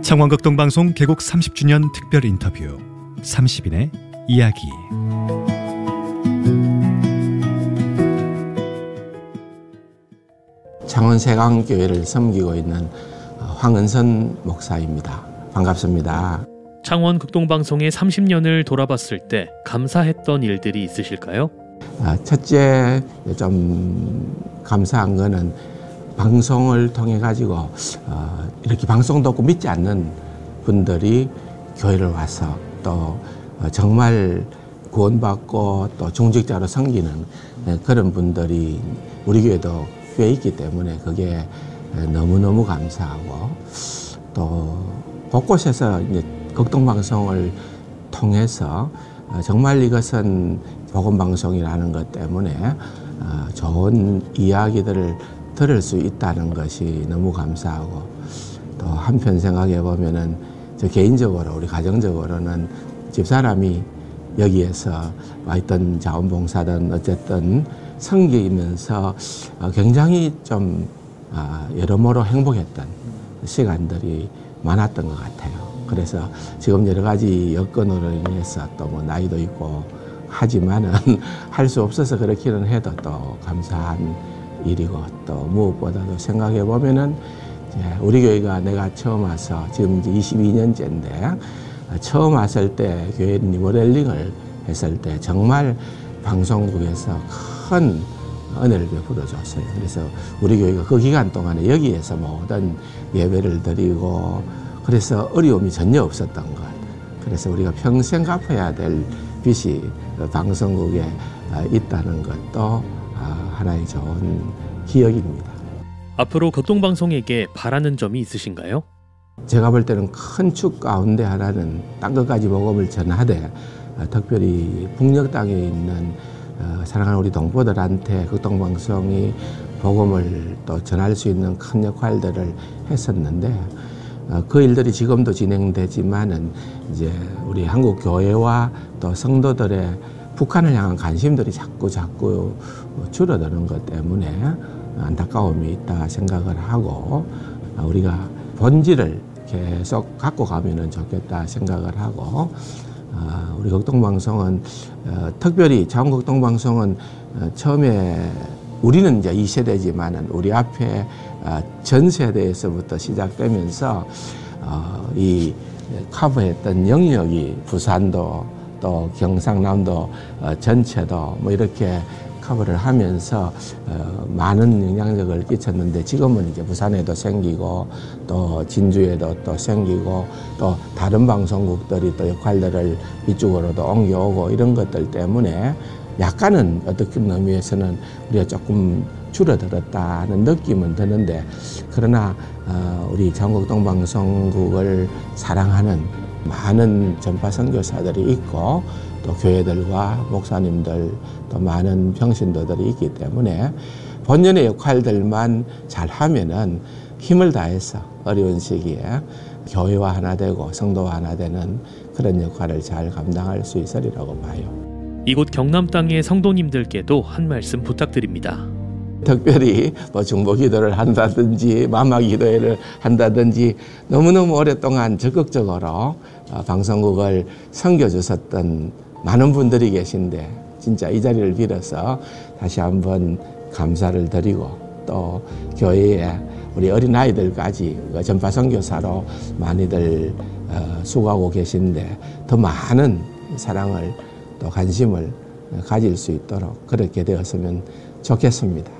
창원극동방송 개국 30주년 특별 인터뷰 30인의 이야기. 창원세강교회를 섬기고 있는 황은선 목사입니다. 반갑습니다. 창원극동방송의 30년을 돌아봤을 때 감사했던 일들이 있으실까요? 첫째 좀 감사한 거는 방송을 통해 가지고 이렇게 방송도 없고 믿지 않는 분들이 교회를 와서 또 정말 구원받고 또 중직자로 섬기는 그런 분들이 우리 교회도 꽤 있기 때문에 그게 너무너무 감사하고, 또 곳곳에서 이제 극동방송을 통해서 정말 이것은 복음방송이라는 것 때문에 좋은 이야기들을 들을 수 있다는 것이 너무 감사하고, 또 한편 생각해 보면은 저 개인적으로 우리 가정적으로는 집사람이 여기에서 와 있던 자원봉사든 어쨌든 섬기면서 굉장히 좀 여러모로 행복했던 시간들이 많았던 것 같아요. 그래서 지금 여러 가지 여건으로 인해서 또 뭐 나이도 있고 하지만은 할 수 없어서 그렇기는 해도 또 감사한 일이고, 또 무엇보다도 생각해 보면은 이제 우리 교회가 내가 처음 와서 지금 이제 22년째인데 처음 왔을 때 교회 리모델링을 했을 때 정말 방송국에서 큰 은혜를 베풀어 줬어요. 그래서 우리 교회가 그 기간 동안에 여기에서 모든 예배를 드리고, 그래서 어려움이 전혀 없었던 것. 그래서 우리가 평생 갚아야 될 빚이 방송국에 있다는 것도 하나의 좋은 기억입니다. 앞으로 극동방송에게 바라는 점이 있으신가요? 제가 볼 때는 큰 축 가운데 하나는 딴 것까지 복음을 전하되 특별히 북녘 땅에 있는 사랑하는 우리 동포들한테 극동방송이 복음을 또 전할 수 있는 큰 역할들을 했었는데, 그 일들이 지금도 진행되지만은 이제 우리 한국 교회와 또 성도들의 북한을 향한 관심들이 자꾸 줄어드는 것 때문에 안타까움이 있다 생각을 하고, 우리가 본질을 계속 갖고 가면은 좋겠다 생각을 하고, 우리 극동방송은 특별히 창원극동방송은 처음에 우리는 이제 2세대지만은 우리 앞에 전 세대에서부터 시작되면서 이 커버했던 영역이 부산도 또 경상남도 전체도 뭐 이렇게 커버를 하면서 많은 영향력을 끼쳤는데, 지금은 이제 부산에도 생기고 또 진주에도 또 생기고 또 다른 방송국들이 또 역할들을 이쪽으로도 옮겨오고 이런 것들 때문에 약간은 어떤 의미에서는 우리가 조금 줄어들었다는 느낌은 드는데, 그러나 우리 창원극동방송국을 사랑하는 많은 전파 선교사들이 있고 또 교회들과 목사님들 또 많은 평신도들이 있기 때문에 본연의 역할들만 잘하면은 힘을 다해서 어려운 시기에 교회와 하나 되고 성도와 하나 되는 그런 역할을 잘 감당할 수 있으리라고 봐요. 이곳 경남 땅의 성도님들께도 한 말씀 부탁드립니다. 특별히 뭐 중보기도를 한다든지 마마기도회를 한다든지 너무너무 오랫동안 적극적으로 방송국을 섬겨주셨던 많은 분들이 계신데, 진짜 이 자리를 빌어서 다시 한번 감사를 드리고, 또 교회에 우리 어린아이들까지 전파 선교사로 많이들 수고하고 계신데 더 많은 사랑을 또 관심을 가질 수 있도록 그렇게 되었으면 좋겠습니다.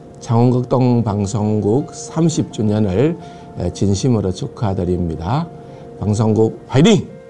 창원극동방송국 30주년을 진심으로 축하드립니다. 방송국 화이팅!